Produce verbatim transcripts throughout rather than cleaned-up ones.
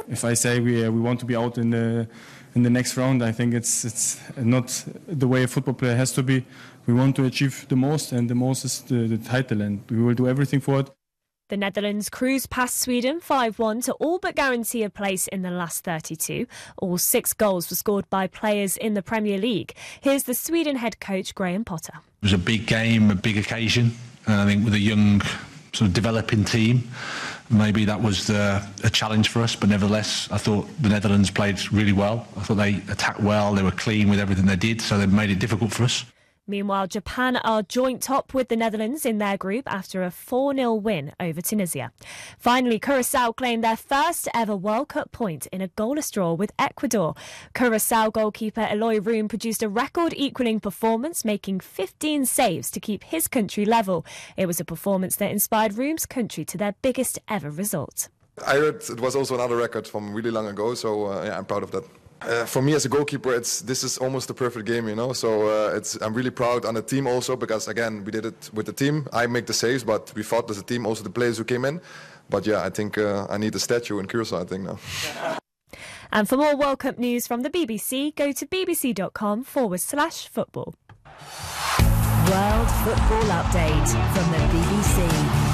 if I say we uh, we want to be out in the in the next round, I think it's it's not the way a football player has to be. We want to achieve the most, and the most is the, the title, and we will do everything for it. The Netherlands cruised past Sweden five one to all but guarantee a place in the last thirty-two. All six goals were scored by players in the Premier League. Here's the Sweden head coach Graham Potter. It was a big game, a big occasion, and I think with a young sort of developing team, maybe that was the, a challenge for us, but nevertheless I thought the Netherlands played really well. I thought they attacked well, they were clean with everything they did, so they made it difficult for us. Meanwhile, Japan are joint top with the Netherlands in their group after a four nil win over Tunisia. Finally, Curaçao claimed their first ever World Cup point in a goalless draw with Ecuador. Curaçao goalkeeper Eloy Room produced a record-equalling performance, making fifteen saves to keep his country level. It was a performance that inspired Room's country to their biggest ever result. I heard it was also another record from really long ago, so uh, yeah, I'm proud of that. Uh, for me as a goalkeeper, it's this is almost the perfect game, you know. So uh, it's I'm really proud on the team also because again we did it with the team. I make the saves, but we fought as a team, also the players who came in. But yeah, I think uh, I need a statue in Curaçao, I think now. And for more World Cup news from the B B C, go to bbc.com forward slash football. World Football Update from the B B C.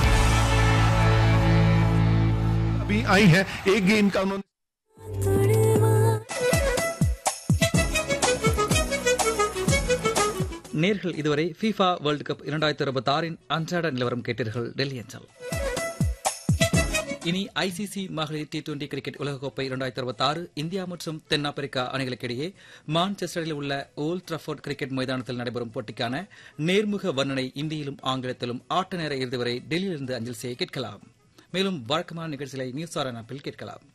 अभी आई है एक game का उन्होंने நேர்கள் இதுவரை FIFA world cup இரண்டாயிரத்தி இருபத்தி ஆறின் அன்றாட நிலவரம் கேட்டீர்கள். டெல்லி அஞ்சல். இனி ஐசிசி மகளிர் டி டுவெண்டி கிரிக்கெட் உலகக்கோப்பை இரண்டாயிரத்தி இருபத்தி ஆறு இந்தியா மற்றும் தென்னாப்பிரிக்கா அணிகளுக்கிடையே மான்செஸ்டரில் உள்ள ஓல்ட் ட்ரஃபோர்ட் கிரிக்கெட் மைதானத்தில் நடைபெறும் போட்டிக்கான நேர்முக வர்ணனை இந்தியிலும் ஆங்கிலத்திலும் ஆட்ட நேர இறுதி வரை டெல்லியிலிருந்து அஞ்சல் செய்ய கேட்கலாம். மேலும் வழக்கமான நிகழ்ச்சிகளை நியூஸ் ஆர் ஆப்பில் கேட்கலாம்.